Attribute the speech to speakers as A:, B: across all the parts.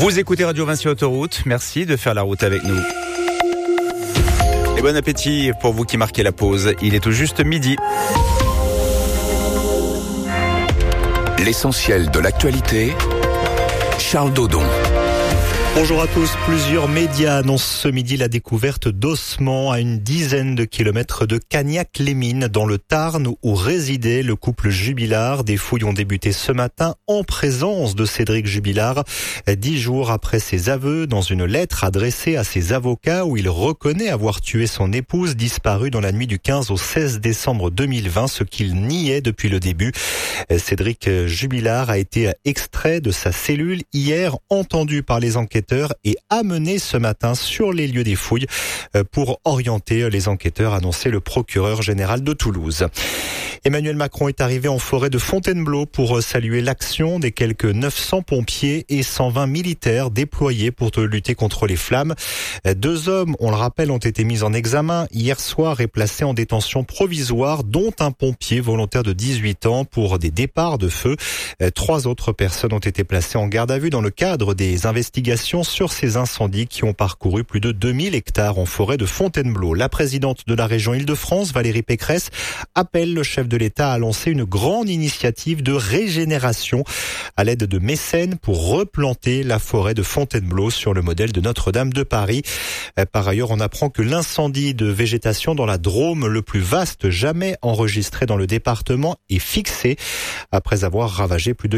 A: Vous écoutez Radio Vinci Autoroute, merci de faire la route avec nous. Et bon appétit pour vous qui marquez la pause, il est tout juste midi.
B: L'essentiel de l'actualité, Charles Dodon.
C: Bonjour à tous. Plusieurs médias annoncent ce midi la découverte d'ossements à une dizaine de kilomètres de Cagnac-les-Mines dans le Tarn où résidait le couple Jubilard. Des fouilles ont débuté ce matin en présence de Cédric Jubilard. 10 jours après ses aveux dans une lettre adressée à ses avocats où il reconnaît avoir tué son épouse disparue dans la nuit du 15 au 16 décembre 2020, ce qu'il niait depuis le début. Cédric Jubilard a été extrait de sa cellule hier, entendu par les enquêteurs et amené ce matin sur les lieux des fouilles pour orienter les enquêteurs, annonçait le procureur général de Toulouse. Emmanuel Macron est arrivé en forêt de Fontainebleau pour saluer l'action des quelques 900 pompiers et 120 militaires déployés pour lutter contre les flammes. 2 hommes, on le rappelle, ont été mis en examen hier soir et placés en détention provisoire, dont un pompier volontaire de 18 ans pour des départs de feu. 3 autres personnes ont été placées en garde à vue dans le cadre des investigations sur ces incendies qui ont parcouru plus de 2000 hectares en forêt de Fontainebleau. La présidente de la région Île-de-France, Valérie Pécresse, appelle le chef de l'État à lancer une grande initiative de régénération à l'aide de mécènes pour replanter la forêt de Fontainebleau sur le modèle de Notre-Dame de Paris. Par ailleurs, on apprend que l'incendie de végétation dans la Drôme, le plus vaste jamais enregistré dans le département, est fixé après avoir ravagé plus de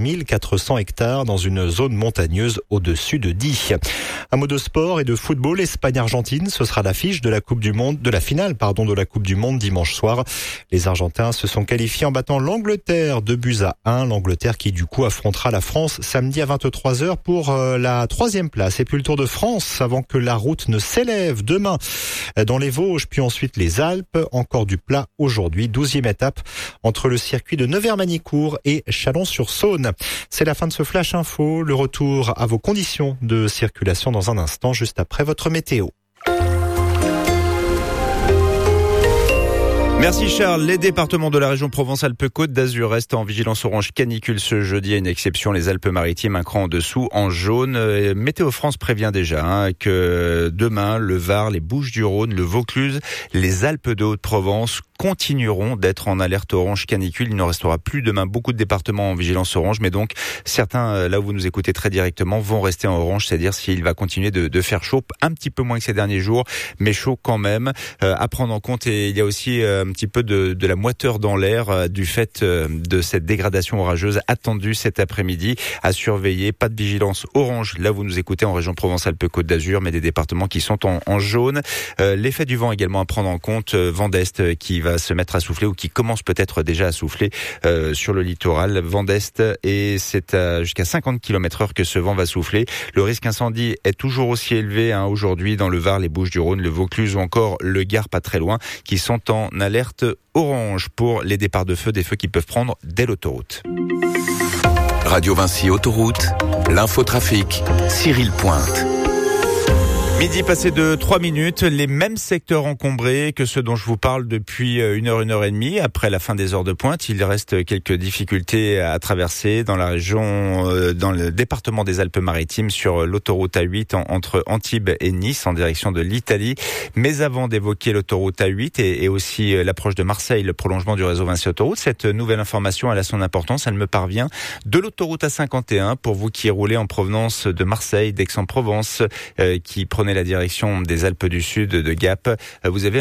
C: 4400 hectares dans une zone montagneuse au-dessus de Die. Un mot de sport et de football. Espagne-Argentine, ce sera l'affiche de la finale de la Coupe du Monde dimanche soir. Les Argentins se sont qualifiés en battant l'Angleterre 2-1. L'Angleterre qui du coup affrontera la France samedi à 23h pour la 3e place. Et puis le Tour de France avant que la route ne s'élève demain dans les Vosges, puis ensuite les Alpes. Encore du plat aujourd'hui. 12e étape entre le circuit de Nevers-Manicourt et Chalon-sur-Saône. C'est la fin de ce Flash Info. Le retour à vos conditions de circulation dans un instant, juste après votre météo.
A: Merci Charles. Les départements de la région Provence-Alpes-Côte d'Azur restent en vigilance orange canicule ce jeudi, à une exception les Alpes-Maritimes, un cran en dessous en jaune. Météo France prévient déjà que demain, le Var, les Bouches-du-Rhône, le Vaucluse, les Alpes de Haute-Provence continueront d'être en alerte orange canicule. Il ne restera plus demain beaucoup de départements en vigilance orange, mais donc certains, là où vous nous écoutez très directement, vont rester en orange, c'est-à-dire s'il va continuer de faire chaud, un petit peu moins que ces derniers jours, mais chaud quand même. À prendre en compte, et il y a aussi un petit peu de la moiteur dans l'air du fait de cette dégradation orageuse attendue cet après-midi. À surveiller, pas de vigilance orange, là vous nous écoutez en région Provence-Alpes-Côte d'Azur, mais des départements qui sont en jaune. L'effet du vent également à prendre en compte, vent d'est qui va se mettre à souffler ou qui commence peut-être déjà à souffler sur le littoral, vent d'est, et c'est jusqu'à 50 km/h que ce vent va souffler. Le risque incendie est toujours aussi élevé aujourd'hui dans le Var, les Bouches-du-Rhône, le Vaucluse ou encore le Gard pas très loin, qui sont en alerte orange pour les départs de feu, des feux qui peuvent prendre dès l'autoroute.
B: Radio Vinci Autoroute, l'infotrafic, Cyril Pointe.
A: Midi passé de 3 minutes, les mêmes secteurs encombrés que ceux dont je vous parle depuis 1 heure et demie. Après la fin des heures de pointe, il reste quelques difficultés à traverser dans la région, dans le département des Alpes-Maritimes, sur l'autoroute A8 entre Antibes et Nice en direction de l'Italie. Mais avant d'évoquer l'autoroute A8 et aussi l'approche de Marseille, le prolongement du réseau Vinci Autoroute, cette nouvelle information, elle a son importance, elle me parvient de l'autoroute A51 pour vous qui roulez en provenance de Marseille, d'Aix-en-Provence, qui prenez la direction des Alpes du Sud, de Gap. Vous avez